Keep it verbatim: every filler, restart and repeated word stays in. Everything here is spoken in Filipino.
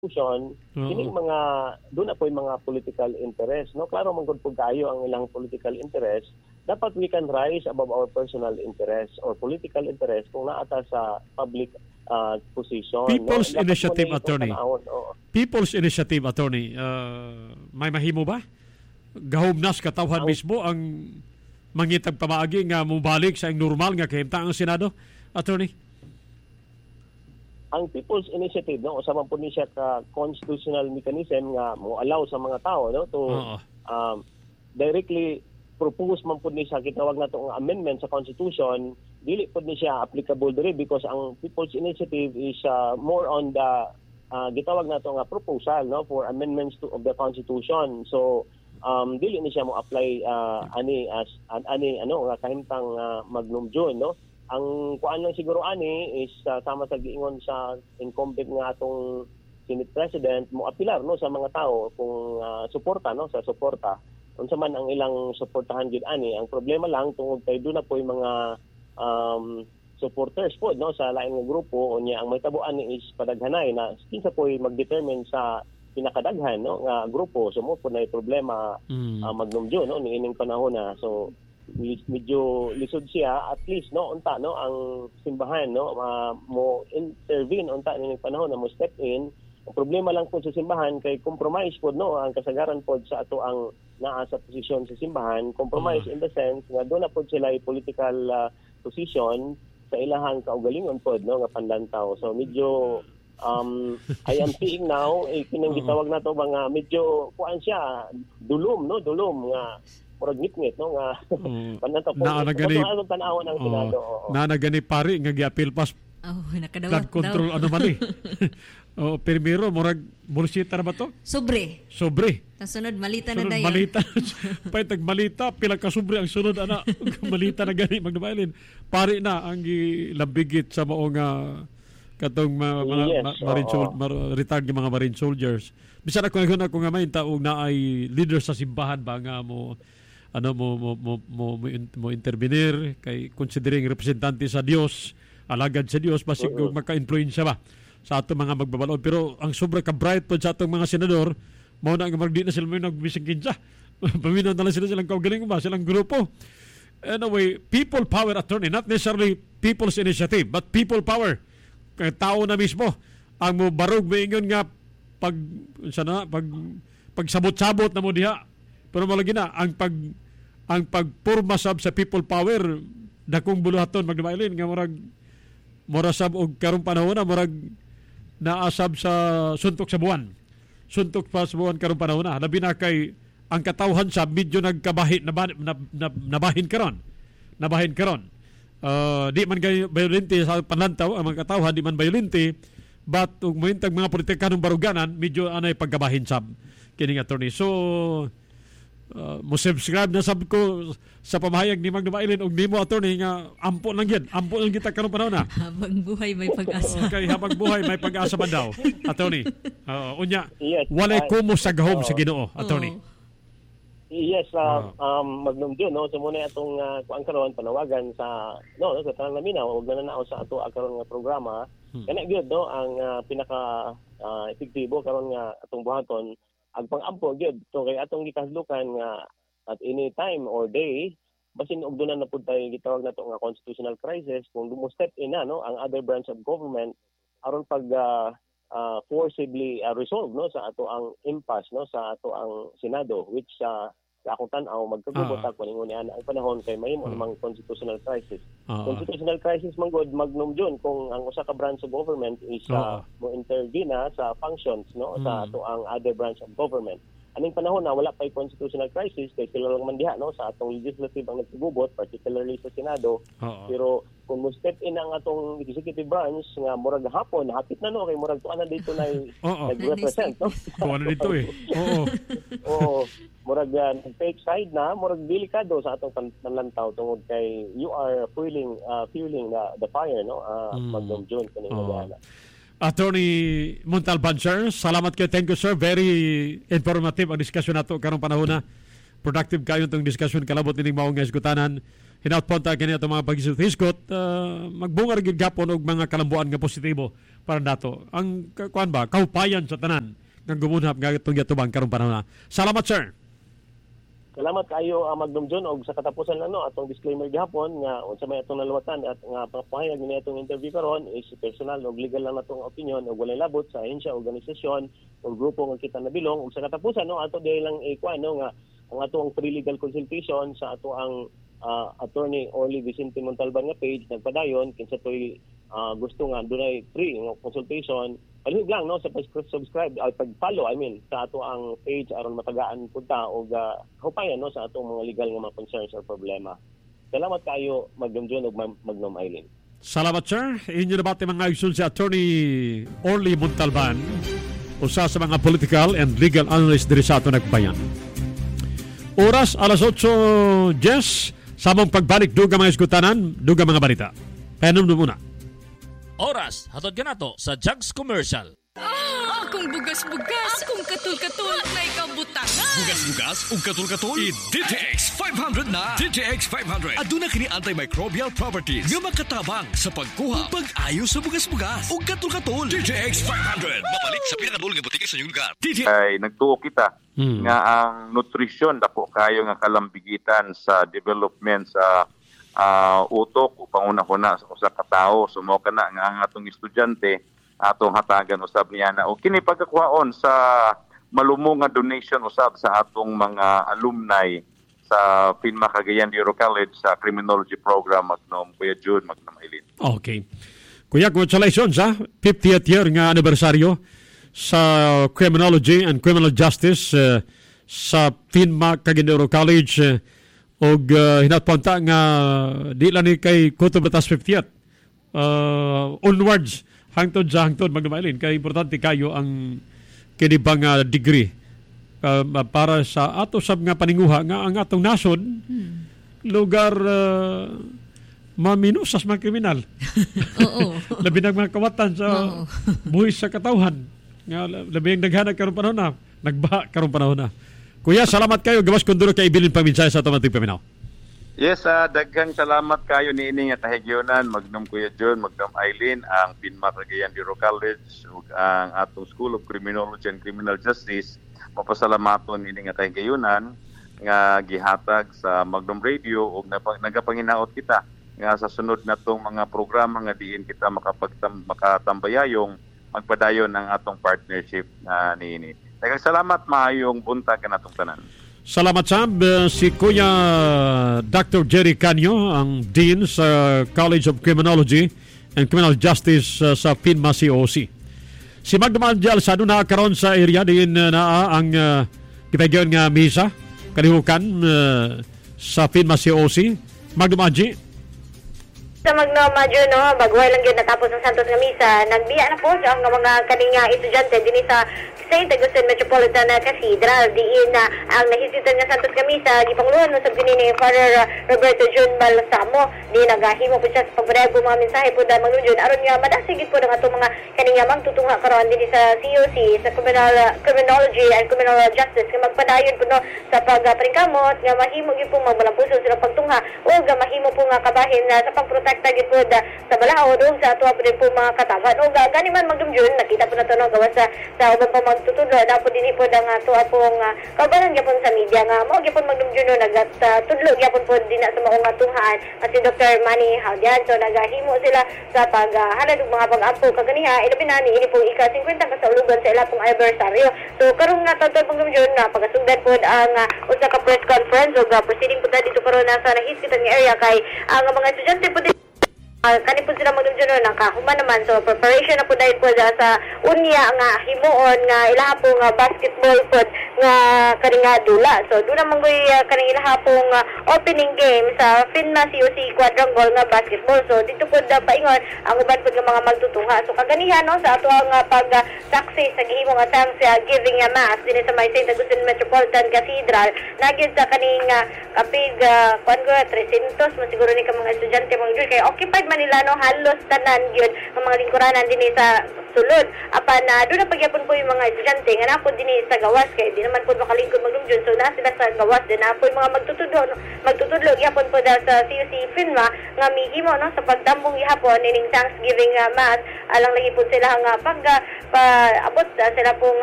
constitution, kini mga doon na po yung mga political interest. No, klaro man gud po kayo ang ilang political interest. Dapat we can rise above our personal interest or political interest kung naata sa public uh, position. People's no? Initiative Attorney. Panahon, oh. People's Initiative Attorney. Uh, may mahimo ba? Gahumnas katawhan ang, mismo ang mangitag pamaagi nga mubalik sa ang normal nga kahimtang ang Senado, Attorney? Ang People's Initiative, no, usama po ni siya ka constitutional mechanism nga mo allow sa mga tao, no, to uh-huh. um, directly propose man po ni siya kitawag na itong amendment sa Constitution. Dili po ni siya applicable diri because ang People's Initiative is uh, more on the uh, gitawag na ito nga proposal, no, for amendments to of the Constitution. So um, dili ni siya mo apply uh, ani as an, ani ano nga kahimtang uh, Magnum June, no. Ang kuan lang siguro ani is uh, sama sa giingon sa incumbent nga atong Senate President mo apilar no sa mga tao kung uh, suporta no sa suporta unsa man ang ilang suportahan gid ani. Ang problema lang tungod kay do na po yung mga um, supporters po no sa laing nga grupo unya ang may tabuan ni is padaghanay na kinsa po mag-determine sa pinakadaghan no nga grupo so mo po na problema mm. uh, Magnum June no niining panahon na. So medyo lisod siya at least no unta no ang simbahan no uh, mo intervene unta ning panahon na mo step in. Ang problema lang po sa simbahan kay compromise pod no ang kasagaran pod sa ato ang naa sa posisyon sa simbahan, compromise uh-huh. in the sense nga doon na pod sila political uh, position sa ilahang kaugalingon pod no nga panlantaw. So medyo um I am seeing now eh, kinang gitawag nato ba nga medyo kuan siya dulom no dulom nga murag ngit-ngit no nga uh, pananto po na nagani tan-awon ang Senado uh, na nagani pari nga giapil pas oh nakadawat control ano man eh oh primero murag bullshit ra ba to sobre sobre kasunod malita sunod, na dayon malita pay tag malita pila ka sobre ang sunod ana malita na gani magdubailin pari na ang gilabigit sa mao nga katong mga, mga yes, ma, marine sol, mar, retired nga mga marine soldiers bisan ako nga ako nga may taong na ay leader sa simbahan ba nga mo ano mo mo mo mo, mo, mo intervenir kay considering representante sa Dios alagad sa Dios basig uh-huh. maka-influensya ba sa ato mga magbabalod pero ang sobra ka bright pod sa atong mga senador mao na nga magdi na sila may nagbisig kinsa paminaw na lang sila silang kaugaling ba silang grupo. Anyway, people power attorney, not necessarily people's initiative but people power kay tao na mismo ang mo barog moingon nga pag sana pag pagsabot-sabot na mo diha pero malagi na ang pag ang pagpurma sab sa people power dakong buluhaton magdumailin nga murag mura sab og karong panahon na murag naasab sa suntok sa buwan suntok pa sa buwan karong panahon na labi na kay ang katawhan sa medyo nagkabahin na, na, na, nabahin karon nabahin karon uh, di man gay violente sa panlantaw ang mga katawhan di man violente but ug mohintag mga politikanong baruganan medyo anay pagkabahin sab kining attorney. So Uh, mo subscribe na sab ko sa pamahayag ni Magnum Island og nimo attorney nga ampo lang gyud ampo lang kita karon panahon na habang buhay may pag-asa. Okay, habang buhay may pag-asa man daw attorney. Uh, unya yes, walay uh, kumo sa gahom uh, sa Ginoo attorney. Oh. Yes, uh, um Magnum June no so muna atong uh, kuan karon panawagan sa no sa tanang laminaw og nananaw sa ato karon nga programa hmm. kana gyud no ang uh, pinaka uh, epektibo karon nga atong buhaton ang pang-ampo gyud so kay atong gikahadlukan nga at any time or day basin og dunan na pud tayo gitawag nato nga constitutional crisis kung dumo step in na no ang other branch of government aron pag uh, uh, forcibly uh, resolve no sa ato ang impasse no sa ato ang Senado which uh, sa akong tan-aw magkagubot ako ningon ni ana ang panahon kay mahimo uh, namang constitutional crisis. Uh, constitutional crisis man gud Magnum June kung ang usa ka branch of government is uh, uh, mo intervene sa functions no um, sa ato ang other branch of government. Aning panahon na wala pay constitutional crisis kay sila lang man diha no sa atong legislative ang nagtugubot particularly sa Senado. Uh-oh. Pero kung mo step in ang atong executive branch nga murag hapon hapit na no kay murag tuan na dito na nag-represent no. Tuan na dito eh. Oo. Oo. Murag uh, fake side na murag delikado sa atong panlantaw tungod kay you are fueling uh, fueling the, the fire no uh, mm. Magnum June kaning oh. Attorney Montalban, sir. Salamat kayo. Thank you, sir. Very informative ang diskusyon nato karong panahon na. Productive kayo itong diskusyon. Kalabot nining maong nga isgutanan. Hinaut po ta kini itong mga pag-isgot. Uh, magbunga rin gapon og mga kalambuan nga positibo para nato. Ang kuan ba kahupayan sa tanan nga gumunhap nga itong yatubang karong panahon na. Salamat, sir. Salamat kayo, uh, Magnum John, og sa katapusan lang no atong disclaimer gihapon nga unsa may atong nalawatan at nga pagpahayag ni atong interview karon is personal og legal lang natong opinion og walay labot sa ahensya, organisasyon o grupo nga kita nabilong. Og sa katapusan no ato dili lang ikuan no nga ang atong pre-legal consultation sa ato ang uh, attorney Orly Vicente Montalban nga page nagpadayon kinsa toy uh, gusto nga dunay free nga consultation. Palihog lang no sa pag-subscribe ay pag-follow I mean sa ato ang page aron matagaan pud ta og uh, hupayan no sa atong mga legal nga mga concerns or problema. Salamat kayo Magnum John ug Magnum Eileen. Salamat, sir. Inyo na bati mga isun si Attorney Orly Montalban usa sa mga political and legal analyst diri sa ato nagbayan. Oras alas otso Jess samong pagbalik duga mga iskutanan duga mga balita. Panom muna. Oras, hatod ka na to sa Jugs Commercial. Ah, akong bugas-bugas, akong katul-katul, may kabutangan. Bugas-bugas ug katul-katul, i-D T X five hundred na. D T X five hundred. Aduna kini antimicrobial properties nga makatabang sa pagkuha ug pag-ayo sa bugas-bugas ug katul-katul. D T X five hundred. Mabalik sa pinakadul nga butike sa inyong lugar. Ay nagtuo kita hmm. nga ang nutrisyon dako kayo nga kalambigitan sa development sa uh, utok o panguna-huna sa usa ka tawo. Sumo kana nga ang atong estudyante atong hatagan usab niya na o kini pagkakuhaon sa malumong nga donation usab sa atong mga alumni sa Finma Cagayan de Oro College sa criminology program Magnum Kuya June Magnum Eileen. Okay. Kuya, congratulations ha. fiftieth year nga anibersaryo sa criminology and criminal justice uh, sa Finma Cagayan de Oro College uh, og uh, hinatpunta nga di lang ni kay Kuto Batas fiftieth uh, onwards hangtod sa hangtod Magnum Eileen kay importante kayo ang kinibang uh, degree uh, para sa ato sab nga paninguha nga ang atong nasod hmm. lugar uh, maminusas mga kriminal. Oo. Labi ng mga kawatan sa Oo. buhis sa katawhan. Nga labi ang naghanag karong panahon na, nagbaha karong panahon na. Kuya, salamat kayo. Gawas kunduro kay Ibilin Paminsay sa Automatic Paminaw. Yes, uh, daghang salamat kayo ni ining nga kahigyonan Magnum Kuya John, Magnum Eileen, ang Finma Cagayan de Oro College ug ang atong School of Criminology and Criminal Justice. Mapasalamaton ining nga kahigyonan nga gihatag sa Magnum Radio ug nagapanginaot kita nga sa sunod natong mga programa nga diin kita makapagtam makatambayayong magpadayon ng atong partnership na uh, niini. Daghang salamat maayong buntag kanatong tanan. Salamat Sam. Uh, si Kuya Doctor Jerry Canyo, ang Dean sa College of Criminology and Criminal Justice uh, sa Finma C O C. Si Magnum Angel sa doon nakakaroon sa area din uh, na ang uh, kipagyon nga misa, kalihukan uh, sa Finma C O C. Magnum Angel. Sa Magnum Angel, no, bagway lang yun natapos ng Santos nga misa, nagbiya na po sa ang mga kaninga estudyante din sa Saint Augustine Metropolitan Cathedral. Diin na uh, ang nahisitan nga Santos nga misa, gipangluhan mo sa pinini Father uh, Roberto Jun Balsamo. Di nagahimo po siya sa pagbarayag po mga mensahe po dahil Magnum Jun. Aron nga madasigit po ng atong mga kaninga magtutungha karon din sa C O C, sa criminal, uh, Criminology and Criminal Justice. Nga magpadayon po no, sa pagpringkamot, nga mahimo po magmalampuso sila pagtungha o nga mahimo po nga kabahin uh, sa pagprotekta tagipod uh, sa balaod o sa ato po din po mga kataban. O uh, gani man Magnum Jun, nakita po na ito no, gawas sa, sa ubang pa magtutudlo. Dapat din po ang ato uh, pong uh, kaubanan gyapon sa media nga mo gyapon Magnum Jun no, nagatudlo uh, gyapon po din na sa maong atunghaan at si Doctor Manny Haldian. So nagahimo sila sa paghalad uh, og mga pag-ampo kaganiha ilabi na ni ini po ika fifty kasaulugan sa ila pong anibersaryo. So karong natadto Magnum Jun na pagasugdan po ang uh, usa ka press conference o uh, proceeding po dito karon na sa nahiskitan nga area kay ang uh, mga estudyante po din Uh, kani po sila Magnum Jun nakahuman naman, so preparation na po dahil po sa unya nga himuon nga ilaha po nga basketball po nga kani nga dula. So doon naman ko uh, kani ilaha po nga opening game sa Finma C O C quadrangle nga basketball. So dito po da paingon ang uban po nga mga magtutungha. So kaganihan no sa ato nga pag uh, taxi sa gihimo nga sang sa giving nga mass dinhi sa may Saint Augustine Metropolitan Cathedral nagid sa kaning uh, kapig uh, kwan ko three hundred mo siguro ni ka mga estudyante mga Jun kay occupied Manila no halos tanan gyud ang mga lingkuranan dinhi sa sulod. Apan na uh, doon na pagyapon po yung mga estudyante nga na po din sa gawas kay di naman po makalingkod maglungjon, so na sila sa gawas din na po yung mga magtutudlo no? magtutudlo yapon po daw sa C U C FINMA nga mihimo no sa pagdambong gihapon ining Thanksgiving uh, mass alang lagi po sila nga pag uh, pa abot uh, sila pong